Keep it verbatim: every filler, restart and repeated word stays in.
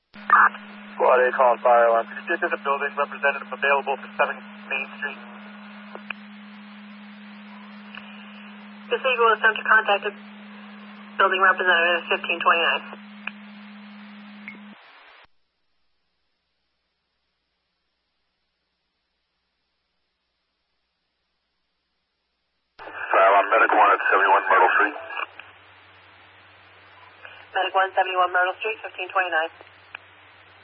Squad A calling fire alarm. Could you see if there's a building representative available for seven Main Street? This Eagle will attempt to contact the building representative at fifteen twenty-nine. Fire alarm, Medic one at seventy-one Myrtle Street. Medic one seventy-one Myrtle Street, fifteen twenty-nine.